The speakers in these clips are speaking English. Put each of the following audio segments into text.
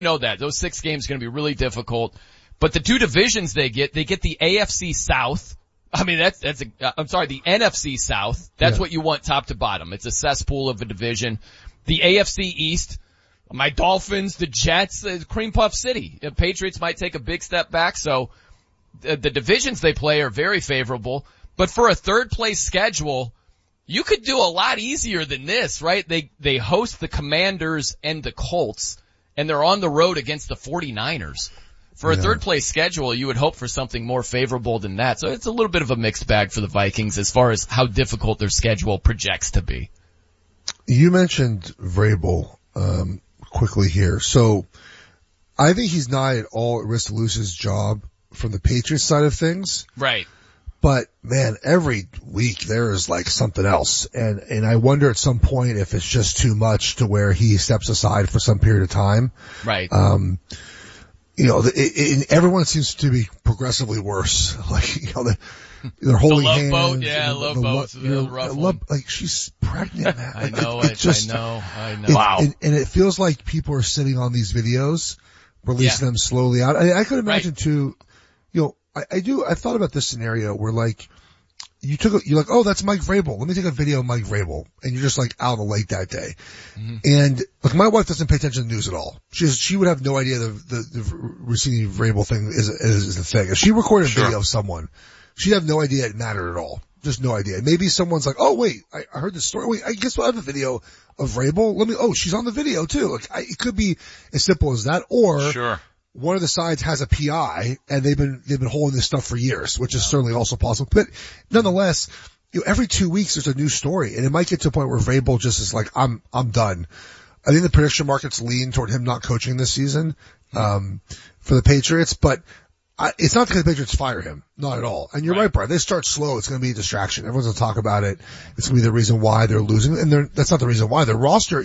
know that. Those 6 games are going to be really difficult. But the 2 divisions they get the AFC South. I mean, the NFC South. That's what you want top to bottom. It's a cesspool of a division. The AFC East, my Dolphins, the Jets, Cream Puff City. The Patriots might take a big step back, so the divisions they play are very favorable. But for a third place schedule, you could do a lot easier than this, right? They host the Commanders and the Colts, and they're on the road against the 49ers. For a third place schedule, you would hope for something more favorable than that. So it's a little bit of a mixed bag for the Vikings as far as how difficult their schedule projects to be. You mentioned Vrabel, quickly here. So I think he's not at all at risk to lose his job from the Patriots side of things. Right. But man, every week there is like something else. And I wonder at some point if it's just too much to where he steps aside for some period of time. Right. Everyone seems to be progressively worse. Like, they're holding hands. The love boat, yeah, love boat's a rough one. Like, she's pregnant, man. I know. Wow. And it feels like people are sitting on these videos, releasing them slowly out. I could imagine too, I thought about this scenario where like, you're like, oh, that's Mike Vrabel. Let me take a video of Mike Vrabel. And you're just like out on the lake that day. Mm-hmm. And like my wife doesn't pay attention to the news at all. She would have no idea the Rossini Vrabel thing is the thing. If she recorded a video of someone, she'd have no idea it mattered at all. Just no idea. Maybe someone's like, oh wait, I heard this story. Wait, I guess I have a video of Vrabel. she's on the video too. Like it could be as simple as that, or one of the sides has a PI and they've been holding this stuff for years, which is certainly also possible. But nonetheless, every 2 weeks there's a new story, and it might get to a point where Vrabel just is like, I'm done. I think the prediction markets lean toward him not coaching this season, for the Patriots, but it's not because the Patriots fire him. Not at all. And you're right, Brian. They start slow. It's going to be a distraction. Everyone's going to talk about it. It's going to be the reason why they're losing. And that's not the reason why. Their roster,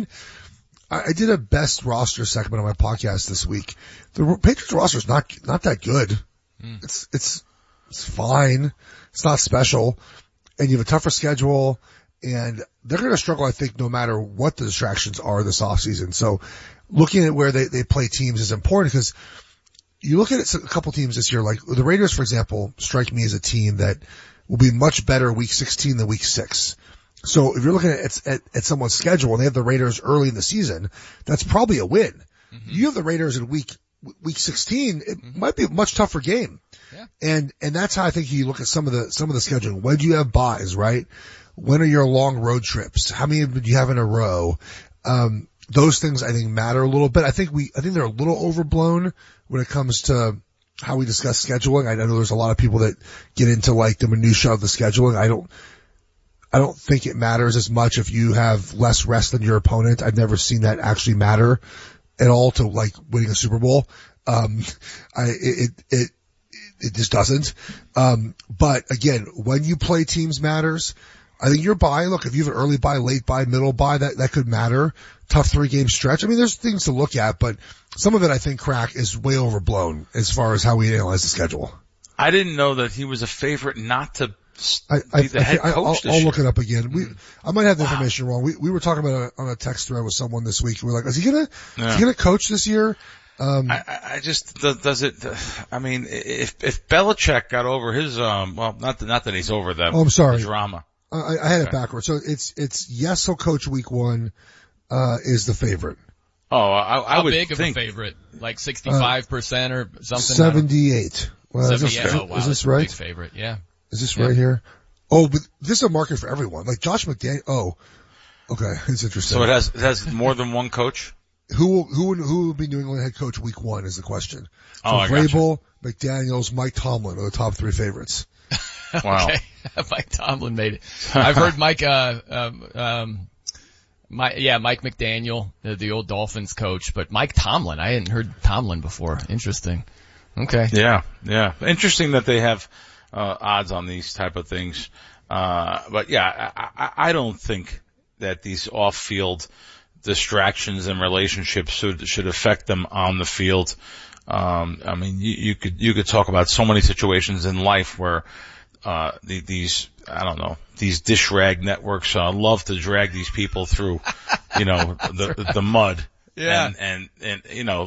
I did a best roster segment on my podcast this week. The Patriots roster is not that good. It's fine. It's not special. And you have a tougher schedule, and they're going to struggle, I think, no matter what the distractions are this offseason. So looking at where they play teams is important, because you look at a couple teams this year, like the Raiders, for example, strike me as a team that will be much better week 16 than week 6. So if you're looking at someone's schedule and they have the Raiders early in the season, that's probably a win. Mm-hmm. You have the Raiders in week 16, it might be a much tougher game. Yeah. And that's how I think you look at some of the scheduling. When do you have buys, right? When are your long road trips? How many do you have in a row? Those things I think matter a little bit. I think they're a little overblown when it comes to how we discuss scheduling. I know there's a lot of people that get into like the minutia of the scheduling. I don't think it matters as much if you have less rest than your opponent. I've never seen that actually matter at all to like winning a Super Bowl. It just doesn't. But again, when you play teams matters. I think your bye, look, if you have an early bye, late bye, middle bye, that could matter. Tough 3-game stretch. I mean, there's things to look at, but some of it I think, Crack, is way overblown as far as how we analyze the schedule. I didn't know that he was a favorite not to be the head coach this year. I'll look it up again. I might have the information wrong. We were talking about on a text thread with someone this week. We were like, is he gonna coach this year? I just, does it, I mean, if Belichick got over his, not that he's over that. Oh, I'm sorry. Drama. I had it backwards. So it's yes, he'll coach week 1, is the favorite. Oh, I would think. How big of a favorite? Like 65% or something? 78. Well, 78. Is this right? Big favorite, yeah. Is this right here? Oh, but this is a market for everyone. Like Josh McDaniels. Oh, okay. It's interesting. So it has more than one coach? Who will be New England head coach week 1 is the question. So Vrabel, McDaniels, Mike Tomlin are the top 3 favorites. Wow. Okay. Mike Tomlin made it. I've heard Mike McDaniel, the old Dolphins coach, but Mike Tomlin, I hadn't heard Tomlin before. Interesting. Okay. Yeah. Interesting that they have, odds on these type of things. But yeah, I don't think that these off-field distractions and relationships should affect them on the field. I mean, you could talk about so many situations in life where, these dish rag networks, love to drag these people through, the mud, Yeah. And you know,